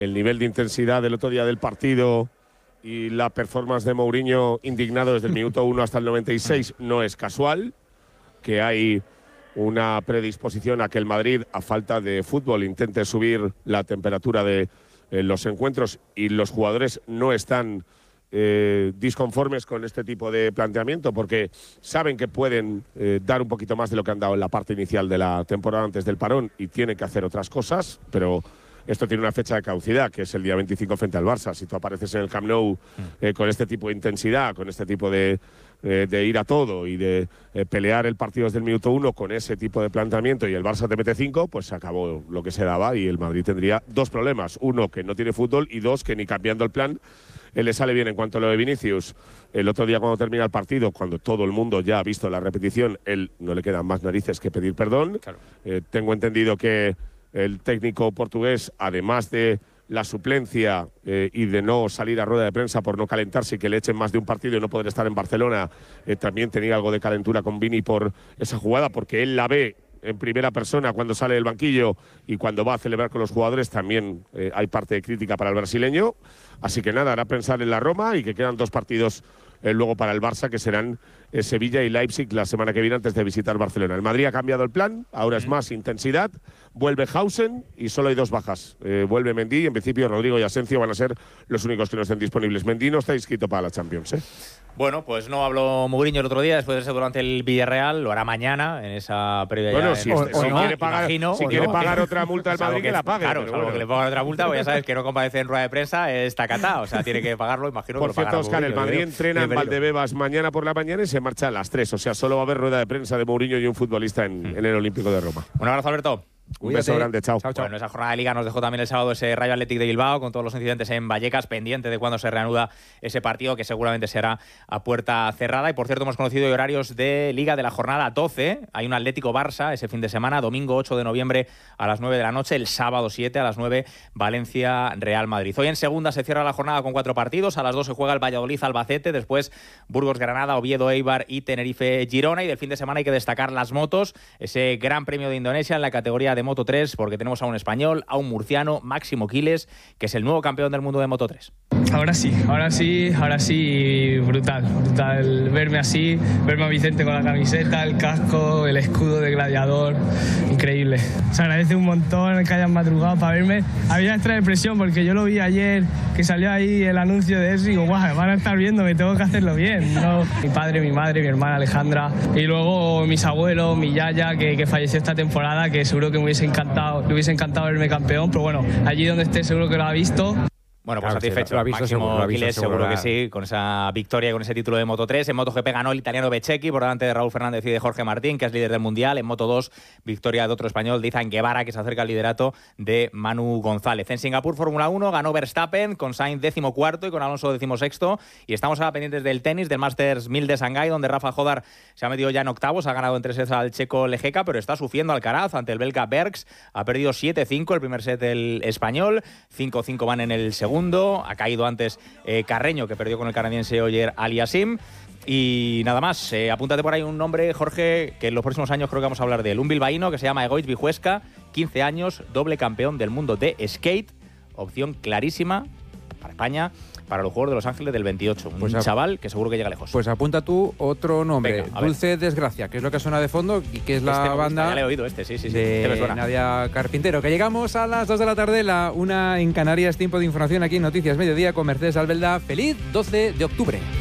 El nivel de intensidad del otro día del partido y la performance de Mourinho, indignado desde el minuto 1 hasta el 96, no es casual. Que hay una predisposición a que el Madrid, a falta de fútbol, intente subir la temperatura de los encuentros, y los jugadores no están disconformes con este tipo de planteamiento, porque saben que pueden dar un poquito más de lo que han dado en la parte inicial de la temporada antes del parón, y tienen que hacer otras cosas, pero esto tiene una fecha de caducidad, que es el día 25 frente al Barça. Si tú apareces en el Camp Nou con este tipo de intensidad, con este tipo de ir a todo y de pelear el partido desde el minuto 1 con ese tipo de planteamiento, y el Barça te mete 5, pues se acabó lo que se daba, y el Madrid tendría dos problemas: uno, que no tiene fútbol, y dos, que ni cambiando el plan le sale bien. En cuanto a lo de Vinicius, el otro día cuando termina el partido, cuando todo el mundo ya ha visto la repetición, él no le quedan más narices que pedir perdón. Claro. Tengo entendido que el técnico portugués, además de la suplencia y de no salir a rueda de prensa por no calentarse y que le echen más de un partido y no poder estar en Barcelona, también tenía algo de calentura con Vini por esa jugada, porque él la ve en primera persona cuando sale del banquillo, y cuando va a celebrar con los jugadores también hay parte de crítica para el brasileño. Así que nada, hará pensar en la Roma, y que quedan dos partidos luego para el Barça, que serán Sevilla y Leipzig la semana que viene, antes de visitar Barcelona. El Madrid ha cambiado el plan, ahora es más intensidad, vuelve Hausen y solo hay dos bajas. Vuelve Mendy, y en principio Rodrigo y Asensio van a ser los únicos que no estén disponibles. Mendy no está inscrito para la Champions, ¿eh? Bueno, pues no habló Mourinho el otro día, después de ser durante el Villarreal, lo hará mañana en esa previa. Bueno, si quiere pagar otra multa al Madrid, que la pague. Claro, salvo que le pongan otra multa, pues ya sabes que no comparece en rueda de prensa, está catado, o sea, tiene que pagarlo, imagino. Por cierto, Óscar, el Madrid entrena en Valdebebas mañana por la mañana y se marcha a las 3, o sea, solo va a haber rueda de prensa de Mourinho y un futbolista en el Olímpico de Roma. Un abrazo, Alberto. Un beso grande, chao. Bueno, esa jornada de Liga nos dejó también el sábado ese Rayo Athletic de Bilbao, con todos los incidentes en Vallecas, pendiente de cuándo se reanuda ese partido, que seguramente será a puerta cerrada. Y por cierto, hemos conocido hoy horarios de Liga de la jornada 12. Hay un Atlético-Barça ese fin de semana, domingo 8 de noviembre a las 9 de la noche, el sábado 7 a las 9, Valencia-Real Madrid. Hoy en segunda se cierra la jornada con 4 partidos. A las 2 se juega el Valladolid-Albacete, después Burgos-Granada, Oviedo-Eibar y Tenerife-Girona. Y del fin de semana hay que destacar las motos, ese Gran Premio de Indonesia en la categoría de Moto 3, porque tenemos a un español, a un murciano, Máximo Quiles, que es el nuevo campeón del mundo de Moto 3. Ahora sí, brutal verme así, verme a Vicente con la camiseta, el casco, el escudo de gladiador, increíble. Se agradece un montón que hayan madrugado para verme. Había extra depresión porque yo lo vi ayer, que salió ahí el anuncio de eso, y digo, guau, van a estar viéndome, tengo que hacerlo bien, ¿no? Mi padre, mi madre, mi hermana Alejandra, y luego mis abuelos, mi yaya, que falleció esta temporada, que seguro que me hubiese encantado verme campeón, pero bueno, allí donde esté seguro que lo ha visto. Bueno, pues claro, satisfecho. Lo ha visto, Máximo Quiles, seguro que sí, con esa victoria y con ese título de Moto 3. En MotoGP ganó el italiano Bezzecchi por delante de Raúl Fernández y de Jorge Martín, que es líder del Mundial. En Moto 2, victoria de otro español, de Izan Guevara, que se acerca al liderato de Manu González. En Singapur, Fórmula 1, ganó Verstappen, con Sainz 14º y con Alonso 16º. Y estamos ahora pendientes del tenis, del Masters 1000 de Shanghái, donde Rafa Jodar se ha metido ya en octavos, ha ganado en 3 sets al checo Lejeca, pero está sufriendo Alcaraz ante el belga Bergs. Ha perdido 7-5 el primer set del español, 5-5 van en el segundo. Ha caído antes Carreño, que perdió con el canadiense Oyer Aliasim. Y nada más, apúntate por ahí un nombre, Jorge, que en los próximos años creo que vamos a hablar de él. Un bilbaíno que se llama Egoitz Vijuesca, 15 años, doble campeón del mundo de skate. Opción clarísima para España, para los Juegos de Los Ángeles del 28. Un chaval que seguro que llega lejos. Pues apunta tú otro nombre. Venga, Dulce Desgracia, que es lo que suena de fondo y que es la banda ya le he oído sí. de Nadia Carpintero. Que llegamos a las 2 de la tarde, la 1 en Canarias, tiempo de información aquí en Noticias Mediodía con Mercedes Albelda. Feliz 12 de octubre.